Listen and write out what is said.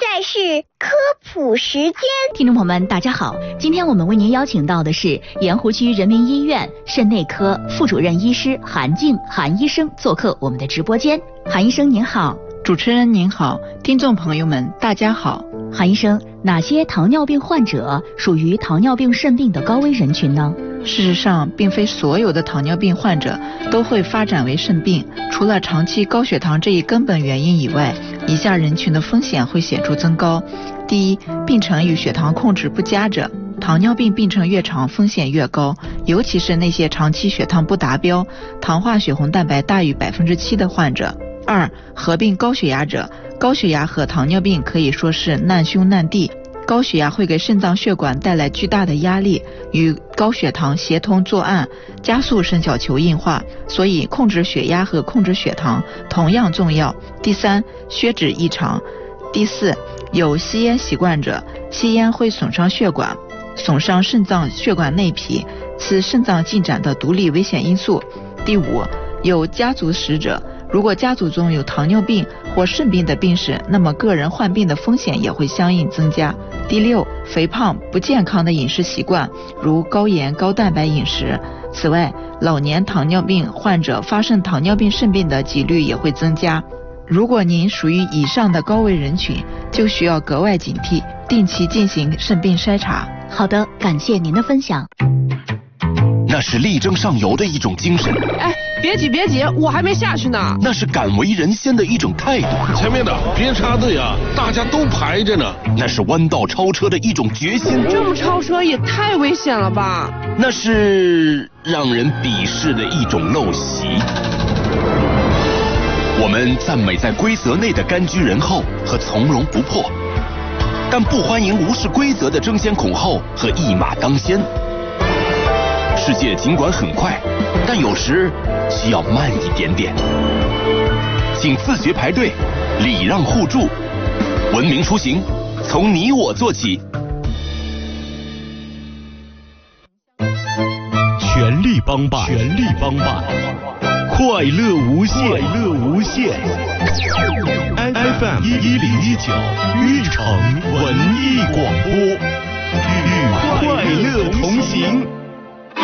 在是科普时间。 听众朋友们大家好，今天我们为您邀请到的是盐湖区人民医院肾内科副主任医师韩静韩医生做客我们的直播间。韩医生您好。 主持人您好，听众朋友们大家好。 韩医生，哪些糖尿病患者属于糖尿病肾病的高危人群呢？ 事实上，并非所有的糖尿病患者都会发展为肾病，除了长期高血糖这一根本原因以外，以下人群的风险会显著增高。第一，病程与血糖控制不佳者。糖尿病病程越长，风险越高，尤其是那些长期血糖不达标、糖化血红蛋白大于7%的患者。二，合并高血压者。高血压和糖尿病可以说是难兄难弟。高血压会给肾脏血管带来巨大的压力，与高血糖协同作案，加速肾小球硬化，所以控制血压和控制血糖同样重要。第三，血脂异常。第四，有吸烟习惯者，吸烟会损伤血管，损伤肾脏血管内皮，此肾脏进展的独立危险因素。第五，有家族史者，如果家族中有糖尿病或肾病的病史，那么个人患病的风险也会相应增加。第六，肥胖不健康的饮食习惯，如高盐高蛋白饮食。此外，老年糖尿病患者发生糖尿病肾病的几率也会增加。如果您属于以上的高危人群，就需要格外警惕，定期进行肾病筛查。 好的，感谢您的分享。 那是力争上游的一种精神。 哎，别急别急，我还没下去呢。 那是敢为人先的一种态度。 前面的别插队啊，大家都排着呢。 那是弯道超车的一种决心。 这么超车也太危险了吧。 那是让人鄙视的一种陋习。我们赞美在规则内的甘居人后和从容不迫，但不欢迎无视规则的争先恐后和一马当先。世界尽管很快，但有时需要慢一点点。请自觉排队，礼让互助，文明出行，从你我做起。 全力帮办，全力帮办，快乐无限，快乐无限。FM 1019运城文艺广播，与快乐同行。